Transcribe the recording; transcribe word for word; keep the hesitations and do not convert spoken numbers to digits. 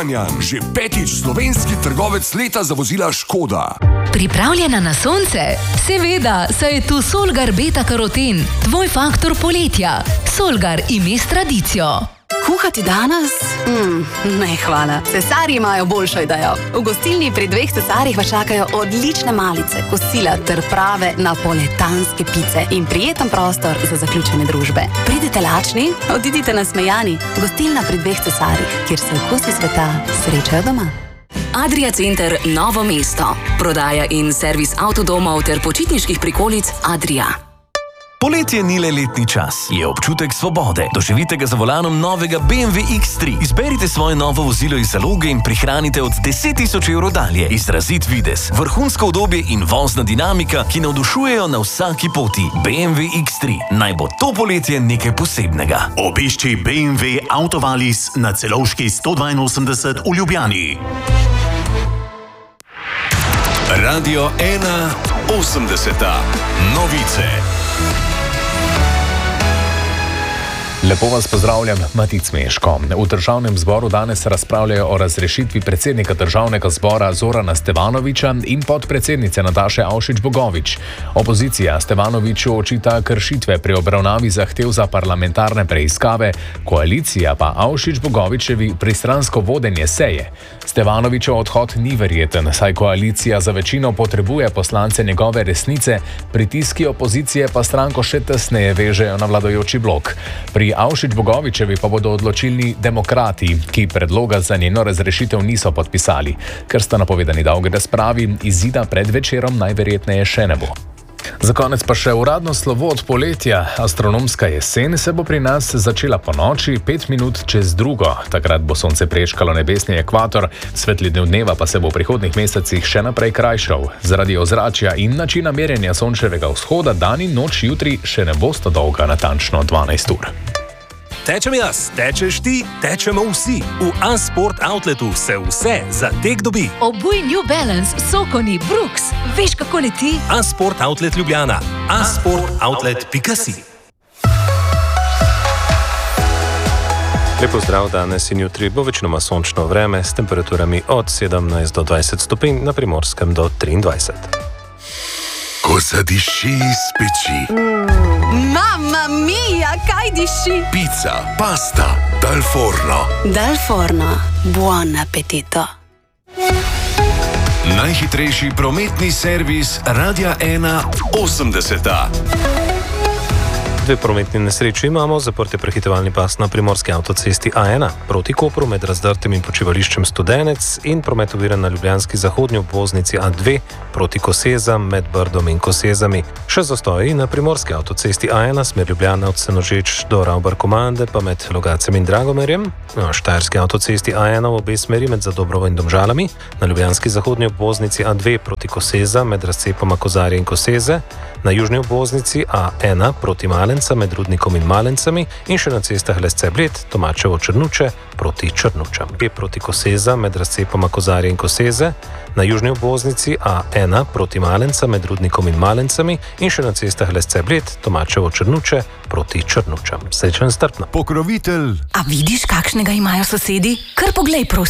Kranjan, že petič slovenski trgovec leta za vozila Škoda. Pripravljena na sonce? Seveda, saj je tu Solgar Beta Karoten, tvoj faktor poletja. Solgar, ime s tradicijo. Kuhati danes? Mm, ne, hvala. Cesarji imajo boljšo idejo. V gostilni pri dveh cesarjih vas čakajo odlične malice, kosila ter prave napoletanske pice in prijeten prostor za zaključene družbe. Pridite lačni, odidite nasmejani. Gostilna pri dveh cesarjih, kjer se okusi sveta srečajo doma. Adria Center Novo mesto. Prodaja in servis avtodomov ter počitniških prikolic Adria. Poletje ni le letni čas, je občutek svobode. Doživite ga za volanom novega B M W X tri. Izberite svoje novo vozilo iz zaloge in prihranite od deset tisoč evrov dalje. Izrazit videz, vrhunsko udobje in vozna dinamika, ki navdušujejo na vsaki poti. B M W X tri. Naj bo to poletje nekaj posebnega. Obišči B M W Autovalis na Celovški sto dvainosemdeset v Ljubljani. Radio ena osemdeseta. Novice. Lepo vas pozdravljam, Matic Meško. V državnem zboru danes razpravljajo o razrešitvi predsednika državnega zbora Zorana Stevanovića in podpredsednice Nataše Avšič-Bogovič. Opozicija Stevanoviću očita kršitve pri obravnavi zahtev za parlamentarne preiskave, koalicija pa Avšič-Bogovičevi pristransko vodenje seje. Stevanovićev odhod ni verjeten, saj koalicija za večino potrebuje poslance njegove resnice, pritiski opozicije pa stranko še tesneje vežejo na vladajoči blok. Pri Avšič-Bogovičevi pa bodo odločilni demokrati, ki predloga za njeno razrešitev niso podpisali. Ker sta napovedani dolgi razpravi, izida pred večerom najverjetneje še ne bo. Za konec pa še uradno slovo od poletja. Astronomska jesen se bo pri nas začela po noči, pet minut čez drugo. Takrat bo sonce prečkalo nebesni ekvator, svetli del dneva pa se bo v prihodnjih mesecih še naprej krajšal. Zaradi ozračja in načina merjenja sončevega vzhoda dan in noč jutri še ne bosta dolga natančno dvanajst ur. Tečem jaz, tečeš ti, tečemo vsi. V A-Sport Outletu se vse za tek dobi. Obuj New Balance, Sokoni, Brooks. Veš, kako leti? A-Sport Outlet Ljubljana. a sport outlet pika si. Lepo zdrav, danes in jutri bo večinoma sončno vreme s temperaturami od sedemnajst do dvajset stopinj, na Primorskem do triindvajset. Ko zadiši iz peči. Mm, mamma mia, kaj diši? Pica, pasta, dal forno. Dal forno, buon appetito. Najhitrejši prometni servis Radia ena osemdeseta. Dve prometni nesreči imamo, zaprt je prehitevalni pas na primorski avtocesti A ena proti Kopru med Razdrtem in počivališčem Studenec in promet oviran na ljubljanski zahodnji obvoznici A dve proti Kosezam med Brdom in Kosezami. Še zastoji na primorski avtocesti A ena smer Ljubljana od Senožeč do Ravbar-Komande pa med Logacem in Dragomerjem, na štajerski avtocesti A ena v obe smeri med Zadobrovo in Domžalami, na ljubljanski zahodnji obvoznici A dve proti Kosezam med razcepoma Kozarje in Koseze, na južni obvoznici A ena proti Malenca med Rudnikom in Malencami in še na cestah Lesce-Bled, Tomačevo-Črnuče proti Črnučam. Proti Koseza med razcepoma Kozarje in Koseze, na južni obvoznici A ena proti Malenca med Rudnikom in Malencami in še na cestah Lesce-Bled, Tomačevo-Črnuče proti Črnučam. Srečen strpno. Pokrovitelj. A vidiš, kakšnega imajo sosedi? Kar poglej, prosim.